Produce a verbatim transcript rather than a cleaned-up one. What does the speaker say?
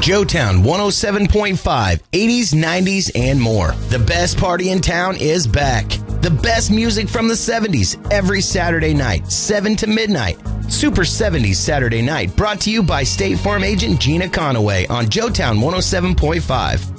Joetown one oh seven point five, eighties, nineties, and more. The best party in town is back. The best music from the seventies every Saturday night, seven to midnight. Super seventies Saturday Night, brought to you by State Farm agent Gina Conaway on Joetown one oh seven point five.